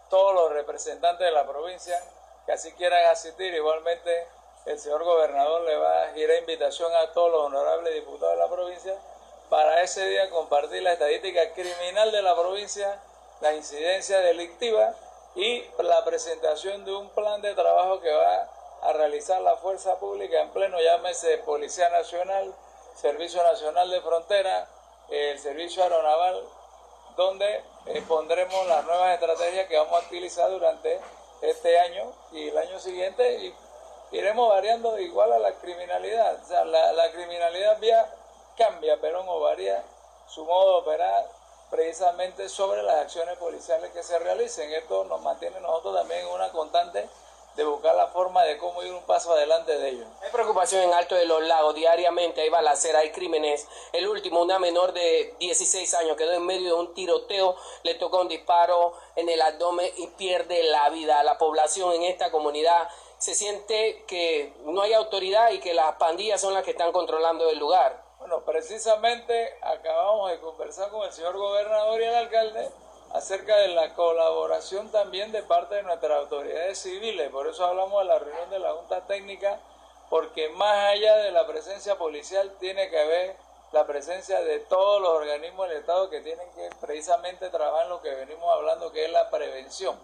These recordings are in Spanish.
todos los representantes de la provincia que así quieran asistir. Igualmente el señor gobernador le va a girar invitación a todos los honorables diputados de la provincia para ese día compartir la estadística criminal de la provincia, la incidencia delictiva y la presentación de un plan de trabajo que va a realizar la fuerza pública en pleno, llámese Policía Nacional, Servicio Nacional de Frontera, el Servicio Aeronaval, donde pondremos las nuevas estrategias que vamos a utilizar durante este año y el año siguiente, y iremos variando igual a la criminalidad. O sea, la criminalidad cambia, pero no varía su modo de operar precisamente sobre las acciones policiales que se realicen. Esto nos mantiene nosotros también en una constante de buscar la forma de cómo ir un paso adelante de ello. Hay preocupación en Alto de los Lagos, diariamente hay balacera, hay crímenes. El último, una menor de 16 años quedó en medio de un tiroteo, le tocó un disparo en el abdomen y pierde la vida. La población en esta comunidad se siente que no hay autoridad y que las pandillas son las que están controlando el lugar. Bueno, precisamente acabamos de conversar con el señor gobernador y el alcalde acerca de la colaboración también de parte de nuestras autoridades civiles. Por eso hablamos de la reunión de la Junta Técnica, porque más allá de la presencia policial tiene que haber la presencia de todos los organismos del Estado que tienen que precisamente trabajar en lo que venimos hablando, que es la prevención.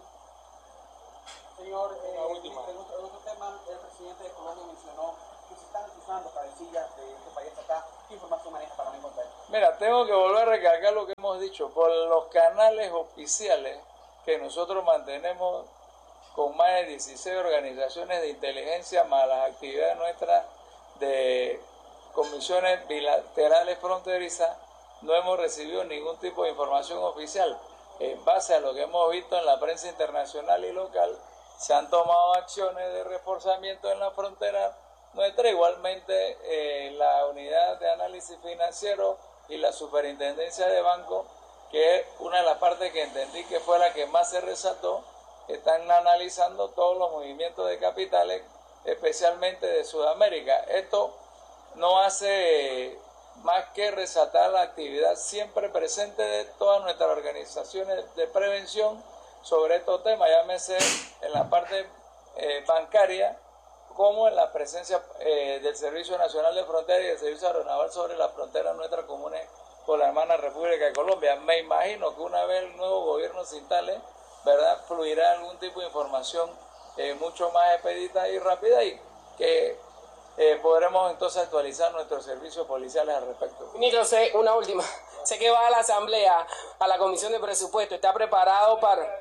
Señor, en otro tema, el presidente de Colombia mencionó que se están usando cabecillas de este país acá. ¿Qué información maneja para no encontrar? Mira, tengo que volver a recalcar lo que hemos dicho. Por los canales oficiales que nosotros mantenemos con más de 16 organizaciones de inteligencia, más las actividades nuestras de comisiones bilaterales fronterizas, no hemos recibido ningún tipo de información oficial. En base a lo que hemos visto en la prensa internacional y local, se han tomado acciones de reforzamiento en la frontera nuestra. Igualmente la unidad de análisis financiero y la superintendencia de banco, que es una de las partes que entendí que fue la que más se resaltó, están analizando todos los movimientos de capitales, especialmente de Sudamérica. Esto no hace más que resaltar la actividad siempre presente de todas nuestras organizaciones de prevención sobre estos temas, llámese en la parte bancaria, como en la presencia del Servicio Nacional de Frontera y del Servicio Aeronaval sobre las fronteras nuestras comunes con la hermana República de Colombia. Me imagino que una vez el nuevo gobierno se instale, ¿verdad?, fluirá algún tipo de información mucho más expedita y rápida, y que podremos entonces actualizar nuestros servicios policiales al respecto. Ministro, una última. Sé que va a la Asamblea, a la Comisión de Presupuesto. ¿Está preparado para...?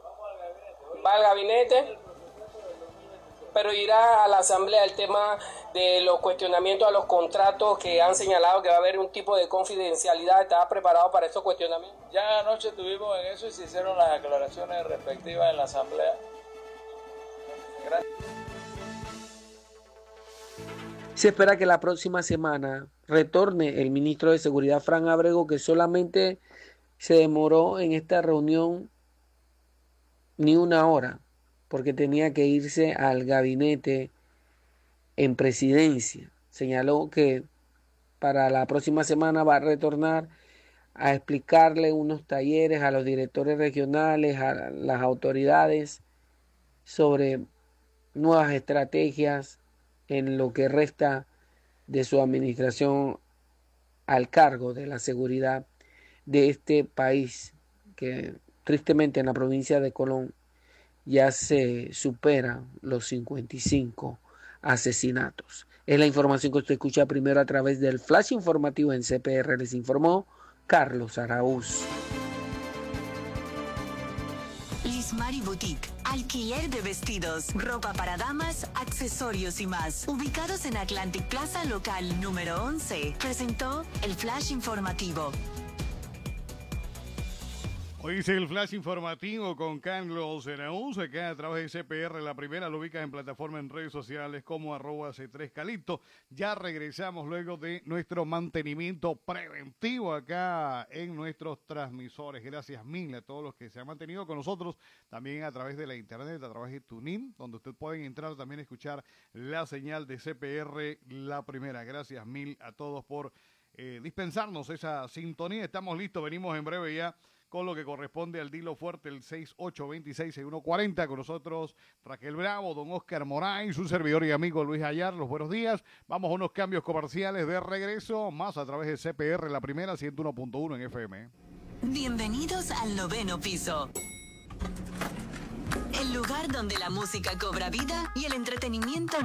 ¿Va al gabinete? Pero irá a la Asamblea el tema de los cuestionamientos a los contratos que han señalado que va a haber un tipo de confidencialidad. ¿Está preparado para estos cuestionamientos? Ya anoche estuvimos en eso y se hicieron las aclaraciones respectivas en la Asamblea. Gracias. Se espera que la próxima semana retorne el ministro de Seguridad, Fran Abrego, que solamente se demoró en esta reunión ni una hora, porque tenía que irse al gabinete en presidencia. Señaló que para la próxima semana va a retornar a explicarle unos talleres a los directores regionales, a las autoridades, sobre nuevas estrategias en lo que resta de su administración al cargo de la seguridad de este país, que tristemente en la provincia de Colón ya se supera los 55 asesinatos. Es la información que usted escucha primero a través del flash informativo en CPR. Les informó Carlos Araúz. Lismari Boutique, alquiler de vestidos, ropa para damas, accesorios y más. Ubicados en Atlantic Plaza Local número 11, presentó el flash informativo. Hoy es el flash informativo con Carlos Araúz, acá a través de CPR, la primera, lo ubicas en plataforma en redes sociales como @C3Calipto. Ya regresamos luego de nuestro mantenimiento preventivo acá en nuestros transmisores. Gracias mil a todos los que se han mantenido con nosotros, también a través de la internet, a través de TuneIn, donde usted puede entrar también a escuchar la señal de CPR, la primera. Gracias mil a todos por dispensarnos esa sintonía. Estamos listos, venimos en breve ya con lo que corresponde al Dilo Fuerte, el 68266140. Con nosotros Raquel Bravo, don Oscar Moray, su servidor y amigo Luis Ayar. Los buenos días. Vamos a unos cambios comerciales de regreso, más a través de CPR, la primera, 101.1 en FM. Bienvenidos al 9º piso. El lugar donde la música cobra vida y el entretenimiento